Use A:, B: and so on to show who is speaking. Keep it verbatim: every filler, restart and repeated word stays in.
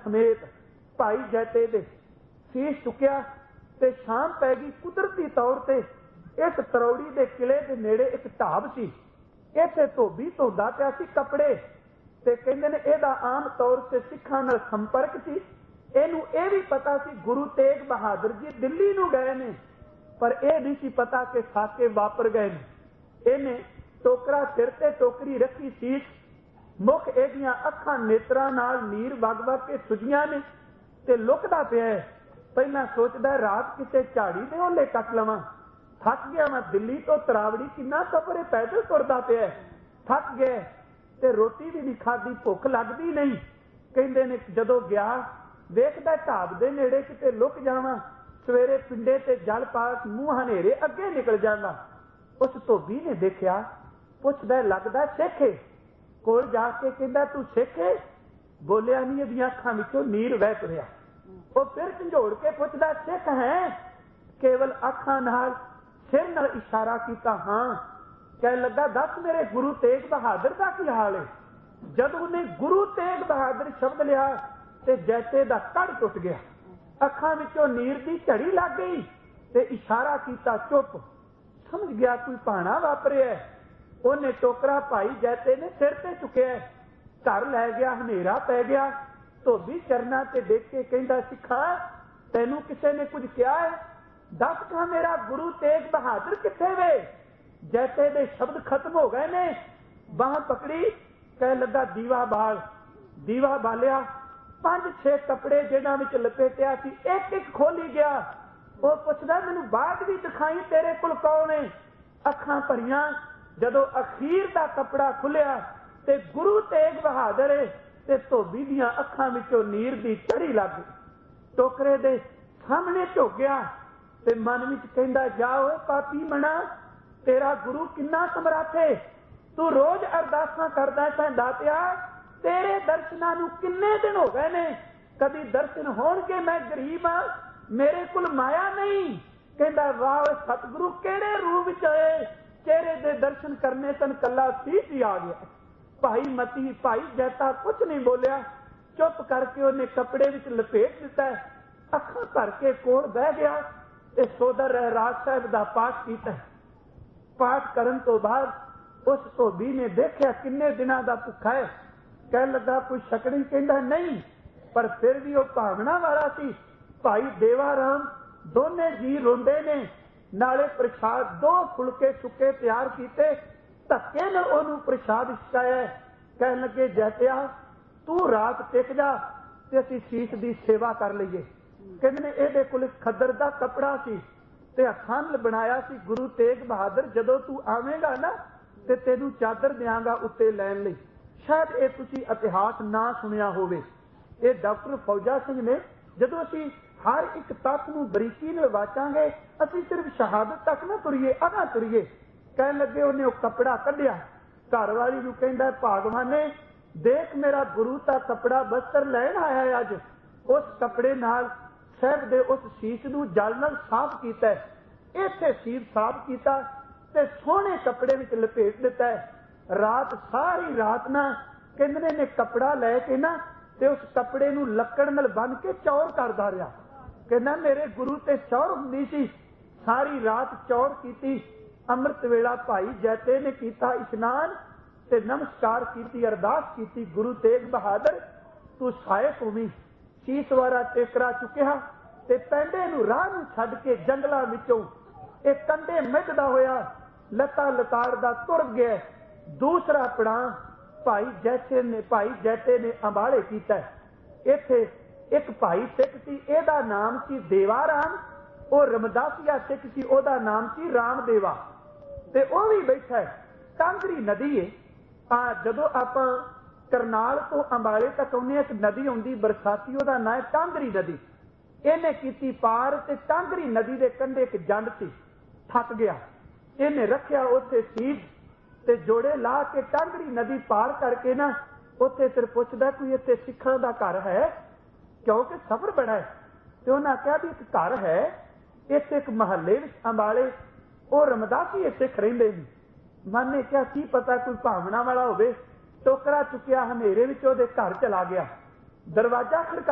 A: ਸਮੇਤ ਭਾਈ ਜੈਤੇ ਦੇ ਸੀਸ ਚੁੱਕਿਆ ਤੇ ਸ਼ਾਮ ਪੈ ਗਈ। ਕੁਦਰਤੀ ਤੌਰ ਤੇ ਇਸ ਤਰੌੜੀ ਦੇ ਕਿਲੇ ਦੇ ਨੇੜੇ ਇੱਕ ਢਾਬ ਸੀ। ਇੱਥੇ ਧੋਬੀ ਧੋਂਦਾ ਪਿਆ ਸੀ ਕੱਪੜੇ, ਤੇ ਕਹਿੰਦੇ ਨੇ ਇਹਦਾ ਆਮ ਤੌਰ ਤੇ ਸਿੱਖਾਂ ਨਾਲ ਸੰਪਰਕ ਸੀ। ਇਹਨੂੰ ਇਹ ਵੀ ਪਤਾ ਸੀ ਗੁਰੂ ਤੇਗ ਬਹਾਦਰ ਜੀ ਦਿੱਲੀ ਨੂੰ ਗਏ ਨੇ, ਪਰ ਇਹ ਨਹੀਂ ਸੀ ਪਤਾ ਕਿ ਸਾਕੇ ਵਾਪਰ ਗਏ ਨੇ। ਇਹਨੇ ਟੋਕਰਾ ਸਿਰ ਤੇ ਟੋਕਰੀ ਰੱਖੀ ਸੀ, ਮੁੱਖ ਇਹਦੀਆਂ ਅੱਖਾਂ ਨੇਤਰਾਂ ਨਾਲ ਨੀਰ ਵਗ ਵਗ ਕੇ ਸੁਜੀਆਂ ਨੇ ਤੇ ਲੁਕਦਾ ਪਿਆ। ਪਹਿਲਾਂ ਸੋਚਦਾ ਰਾਤ ਕਿਤੇ ਝਾੜੀ ਦੇ ਓਲੇ ਕੱਟ ਲਵਾਂ, ਥੱਕ ਗਿਆ ਮੈਂ ਦਿੱਲੀ ਤੋਂ ਤਰਾਵੜੀ ਕਿੰਨਾ ਸਫ਼ਰ ਪੈਦਲ ਤੁਰਦਾ ਪਿਆ, ਥੱਕ ਗਏ ਤੇ ਰੋਟੀ ਵੀ ਨਹੀਂ ਖਾਧੀ, ਭੁੱਖ ਲੱਗਦੀ ਨਹੀਂ। ਕਹਿੰਦੇ ਨੇ ਜਦੋਂ ਗਿਆ ਵੇਖਦਾ ਢਾਬ ਦੇ ਨੇੜੇ ਕਿਤੇ ਲੁਕ ਜਾਵਾਂ, ਸਵੇਰੇ ਪਿੰਡੇ ਤੇ ਜਲ ਪਾ ਮੂੰਹ ਹਨੇਰੇ ਅੱਗੇ ਨਿਕਲ ਜਾਂਦਾ। ਉਸ ਧੋਬੀ ਨੇ ਦੇਖਿਆ, ਪੁੱਛਦਾ ਲੱਗਦਾ ਸਿੱਖ ਏ। ਕੋਲ ਜਾ ਕੇ ਕਹਿੰਦਾ ਤੂੰ ਸਿੱਖ ਏ? ਬੋਲਿਆ ਨਹੀਂ, ਇਹਦੀਆਂ ਅੱਖਾਂ ਵਿੱਚੋਂ ਨੀਰ ਵਹਿ ਤੁਰਿਆ। ਉਹ ਫਿਰ ਝੰਜੋੜ ਕੇ ਪੁੱਛਦਾ ਸਿੱਖ ਹੈ? ਕੇਵਲ ਅੱਖਾਂ ਨਾਲ ਸਿਰ ਨਾਲ ਇਸ਼ਾਰਾ ਕੀਤਾ ਹਾਂ। ਕਹਿਣ ਲੱਗਾ ਦੱਸ ਮੇਰੇ ਗੁਰੂ ਤੇਗ ਬਹਾਦਰ ਦਾ ਕੀ ਹਾਲ ਹੈ? ਜਦੋਂ ਉਹਨੇ ਗੁਰੂ ਤੇਗ ਬਹਾਦਰ ਸ਼ਬਦ ਲਿਆ ਤੇ ਜੈਤੇ ਦਾ ਕੜ ਟੁੱਟ ਗਿਆ, ਅੱਖਾਂ ਵਿੱਚੋਂ ਨੀਰ ਦੀ ਝੜੀ ਲੱਗ ਗਈ ਤੇ ਇਸ਼ਾਰਾ ਕੀਤਾ ਚੁੱਪ। ਸਮਝ ਗਿਆ ਕੋਈ ਭਾਣਾ ਵਾਪਰਿਆ। ਉਹਨੇ ਟੋਕਰਾ ਭਾਈ ਜੈਤੇ ਨੇ ਸਿਰ ਤੇ ਚੁੱਕਿਆ, ਘਰ ਲੈ ਗਿਆ। ਹਨੇਰਾ ਪੈ ਗਿਆ। ਧੋਬੀ ਚਰਨਾਂ ਤੇ ਦੇਖ ਕੇ ਕਹਿੰਦਾ ਸਿੱਖਾ ਤੈਨੂੰ ਕਿਸੇ ਨੇ ਕੁਝ ਕਿਹਾ ਹੈ? ਦੱਸ ਕਾ ਮੇਰਾ ਗੁਰੂ ਤੇਗ ਬਹਾਦਰ ਕਿੱਥੇ ਵੇ? ਜੈਤੇ ਦੇ ਸ਼ਬਦ ਖਤਮ ਹੋ ਗਏ ਨੇ। ਬਾਂਹ ਪਕੜੀ, ਕਹਿ ਲੱਗਾ ਦੀਵਾ ਬਾਲ। ਦੀਵਾ ਬਾਲਿਆ, ਪੰਜ ਛੇ ਕੱਪੜੇ ਜਿਹਨਾਂ ਵਿੱਚ ਲਪੇਟਿਆ ਸੀ ਇੱਕ ਇੱਕ ਖੋਲੀ ਗਿਆ। ਉਹ ਪੁੱਛਦਾ ਮੈਨੂੰ ਬਾਅਦ ਵੀ ਦਿਖਾਈ ਤੇਰੇ ਕੋਲ ਕੌਣ ਹੈ? ਅੱਖਾਂ ਭਰੀਆਂ। ਜਦੋਂ ਅਖੀਰ ਦਾ ਕੱਪੜਾ ਖੁੱਲਿਆ ਤੇ ਗੁਰੂ ਤੇਗ ਬਹਾਦਰ ਹੈ ਤੇ ਧੋਬੀ ਦੀਆਂ ਅੱਖਾਂ ਵਿੱਚੋਂ ਨੀਰ ਦੀ ਝੜੀ ਲੱਗ ਗਈ। ਟੋਕਰੇ ਦੇ ਸਾਹਮਣੇ ਝੁਕ ਗਿਆ ਤੇ ਮਨ ਵਿੱਚ ਕਹਿੰਦਾ ਜਾ ਓਏ ਪਾਪੀ ਮਣਾ, ਤੇਰਾ ਗੁਰੂ ਕਿੰਨਾ ਸਮਰੱਥ ਹੈ। ਤੂੰ ਰੋਜ਼ ਅਰਦਾਸਾਂ ਕਰਦਾ ਸੈਂ ਦਾਤਿਆ, ਤੇਰੇ ਦਰਸ਼ਨਾਂ ਨੂੰ ਕਿੰਨੇ ਦਿਨ ਹੋ ਗਏ ਨੇ, ਕਦੀ ਦਰਸ਼ਨ ਹੋਣਗੇ? ਮੈਂ ਗਰੀਬ ਹਾਂ, ਮੇਰੇ ਕੋਲ ਮਾਇਆ ਨਹੀਂ। ਕਹਿੰਦਾ ਵਾਹ ਸਤਿਗੁਰੂ ਕਿਹੜੇ ਰੂਪ ਵਿੱਚ ਆਏ, ਚਿਹਰੇ ਦੇ ਦਰਸ਼ਨ ਕਰਨੇ ਸਨ, ਕੱਲਾ ਸੀਸ ਹੀ ਆ ਗਿਆ। ਭਾਈ ਮਤੀ ਭਾਈ ਜੈਤਾ ਕੁਛ ਨਹੀਂ ਬੋਲਿਆ, ਚੁੱਪ ਕਰਕੇ ਉਹਨੇ ਕੱਪੜੇ ਵਿੱਚ ਲਪੇਟ ਦਿੱਤਾ, ਅੱਖਾਂ ਭਰ ਕੇ ਕੋਲ ਬਹਿ ਗਿਆ ਤੇ ਸੋਦਰ ਰਹਿਰਾਜ ਸਾਹਿਬ ਦਾ ਪਾਠ ਕੀਤਾ। ਪਾਠ ਕਰਨ ਤੋਂ ਬਾਅਦ ਉਸ ਧੋਬੀ ਨੇ ਦੇਖਿਆ ਕਿੰਨੇ ਦਿਨਾਂ ਦਾ ਭੁੱਖਾ ਹੈ। ਕਹਿਣ ਲੱਗਾ ਕੋਈ ਛਕੜੀ? ਕਹਿੰਦਾ ਨਹੀਂ, ਪਰ ਫਿਰ ਵੀ ਉਹ ਭਾਵਨਾ ਵਾਲਾ ਸੀ। ਭਾਈ ਦੇਵਾ ਰਾਮ ਦੋਨੇ ਜੀ ਰੋਂਦੇ ਨੇ, ਨਾਲੇ ਪ੍ਰਸ਼ਾਦ ਦੋ ਫੁਲਕੇ ਸੁੱਕੇ ਤਿਆਰ ਕੀਤੇ, ਧੱਕੇ ਨਾਲ ਉਹਨੂੰ ਪ੍ਰਸ਼ਾਦ ਛਕਾਇਆ। ਕਹਿਣ ਲੱਗੇ ਜੈਤਿਆ ਤੂੰ ਰਾਤ ਟਿਕ ਜਾ ਤੇ ਅਸੀਂ ਸੀਸ ਦੀ ਸੇਵਾ ਕਰ ਲਈਏ। ਕਹਿੰਦੇ ਨੇ ਇਹਦੇ ਕੋਲ ਖੱਦਰ ਦਾ ਕੱਪੜਾ ਸੀ ਤੇ ਹੱਥਾਂ ਨਾਲ ਬਣਾਇਆ ਸੀ। ਗੁਰੂ ਤੇਗ ਬਹਾਦਰ ਜਦੋਂ ਤੂੰ ਆਵੇਂਗਾ ਨਾ ਤੇ ਤੈਨੂੰ ਚਾਦਰ ਦਿਆਂਗਾ ਉੱਤੇ ਲੈਣ ਲਈ। ਸ਼ਾਇਦ ਇਹ ਤੁਸੀਂ ਇਤਿਹਾਸ ਨਾ ਸੁਣਿਆ ਹੋਵੇ। ਇਹ ਡਾਕਟਰ ਫੌਜਾ ਸਿੰਘ ਨੇ, ਜਦੋਂ ਅਸੀਂ ਹਰ ਇੱਕ ਤੱਤ ਨੂੰ ਬਰੀਕੀ ਨਾਲ ਵਾਚਾਂਗੇ, ਅਸੀਂ ਸਿਰਫ ਸ਼ਹਾਦਤ ਤੱਕ ਨਾ ਤੁਰੀਏ, ਅਗਾ ਤੁਰੀਏ। ਕਹਿਣ ਲੱਗੇ ਉਹਨੇ ਉਹ ਕੱਪੜਾ ਕੱਢਿਆ, ਘਰ ਵਾਲੀ ਨੂੰ ਕਹਿੰਦਾ ਭਾਗਵਾਨੇ ਦੇਖ ਮੇਰਾ ਗੁਰੂ ਤਾਂ ਕੱਪੜਾ ਬਸਤਰ ਲੈਣ ਆਇਆ ਅੱਜ। ਉਸ ਕੱਪੜੇ ਨਾਲ ਸਾਹਿਬ ਦੇ ਉਸ ਸੀਸ ਨੂੰ ਜਲ ਨਾਲ ਸਾਫ਼ ਕੀਤਾ, ਇੱਥੇ ਸੀਸ ਸਾਫ਼ ਕੀਤਾ ਤੇ ਸੋਹਣੇ ਕੱਪੜੇ ਵਿੱਚ ਲਪੇਟ ਦਿੱਤਾ। ਰਾਤ ਸਾਰੀ ਰਾਤ ਨਾ ਕਹਿੰਦੇ ਨੇ ਕੱਪੜਾ ਲੈ ਕੇ ਨਾ ਤੇ ਉਸ ਕੱਪੜੇ ਨੂੰ ਲੱਕੜ ਨਾਲ ਬੰਨ ਕੇ ਚੌਰ ਕਰਦਾ ਰਿਹਾ। ਕਹਿੰਦਾ ਮੇਰੇ ਗੁਰੂ ਤੇ ਚੌਰ ਹੁੰਦੀ ਸੀ। ਸਾਰੀ ਰਾਤ ਚੌਰ ਕੀਤੀ। ਅੰਮ੍ਰਿਤ ਵੇਲਾ ਭਾਈ ਜੈਤੇ ਨੇ ਕੀਤਾ ਇਸ਼ਨਾਨ ਤੇ ਨਮਸਕਾਰ ਕੀਤੀ, ਅਰਦਾਸ ਕੀਤੀ, ਗੁਰੂ ਤੇਗ ਬਹਾਦਰ ਤੂੰ ਸਹਾਇਕ ਹੋਵੀਂ। ਸੀਸ ਵਾਰਾ ਟੇਕਰਾ ਚੁੱਕਿਆ ਤੇ ਪੈਂਡੇ ਨੂੰ ਰਾਹ ਨੂੰ ਛੱਡ ਕੇ ਜੰਗਲਾਂ ਵਿੱਚੋਂ ਇਹ ਕੰਢੇ ਮਿੱਧਦਾ ਹੋਇਆ ਲੱਤਾਂ ਲਤਾੜਦਾ ਤੁਰ ਗਿਆ। ਦੂਸਰਾ ਪੜਾਅ ਭਾਈ ਜੈਸੇ ਨੇ ਭਾਈ ਜੈਤੇ ਨੇ ਅੰਬਾਲੇ ਕੀਤਾ। ਇੱਥੇ ਇੱਕ ਭਾਈ ਸਿੱਖ ਸੀ, ਇਹਦਾ ਨਾਮ ਸੀ ਦੇਵਾ ਰਾਮ। ਉਹ ਰਮਦਾਸੀਆ ਸਿੱਖ ਸੀ, ਉਹਦਾ ਨਾਮ ਸੀ ਰਾਮਦੇਵਾ, ਤੇ ਉਹ ਵੀ ਬੈਠਾ। ਕਾਂਗਰੀ ਨਦੀ ਹੈ। ਆ ਜਦੋਂ ਆਪਾਂ ਕਰਨਾਲ ਤੋਂ ਅੰਬਾਲੇ ਤੱਕ ਆਉਂਦੇ ਇੱਕ ਨਦੀ ਆਉਂਦੀ ਬਰਸਾਤੀ, ਉਹਦਾ ਨਾਂ ਹੈ ਕਾਂਗਰੀ ਨਦੀ। ਇਹਨੇ ਕੀਤੀ ਪਾਰ ਤੇ ਕਾਂਗਰੀ ਨਦੀ ਦੇ ਕੰਢੇ ਇੱਕ ਜੰਡ ਸੀ, ਥੱਕ ਗਿਆ। ਇਹਨੇ ਰੱਖਿਆ ਉੱਥੇ ਸੀਸ ਤੇ ਜੋੜੇ ਲਾ ਕੇ ਕਾਂਗਰੀ ਨਦੀ ਪਾਰ ਕਰਕੇ ਨਾ ਉੱਥੇ ਫਿਰ ਪੁੱਛਦਾ ਕੋਈ ਇੱਥੇ ਸਿੱਖਾਂ ਦਾ ਘਰ ਹੈ, ਕਿਉਂਕਿ ਸਫ਼ਰ ਬੜਾ ਹੈ। ਤੇ ਉਹਨਾਂ ਕਿਹਾ ਵੀ ਇੱਕ ਘਰ ਹੈ ਇੱਥੇ ਇੱਕ ਮਹੱਲੇ ਵਿੱਚ ਅੰਬਾਲੇ, ਉਹ ਰਮਦਾਸੀ ਸਿੱਖ ਰਹਿੰਦੇ ਨੇ। ਮਨ ਨੇ ਕਿਹਾ ਕੀ ਪਤਾ ਕੋਈ ਭਾਵਨਾ ਵਾਲਾ ਹੋਵੇ। ਟੋਕਰਾ ਚੁੱਕਿਆ, ਹਨੇਰੇ ਵਿੱਚ ਉਹਦੇ ਘਰ ਚਲਾ ਗਿਆ। ਦਰਵਾਜ਼ਾ ਖੜਕਾ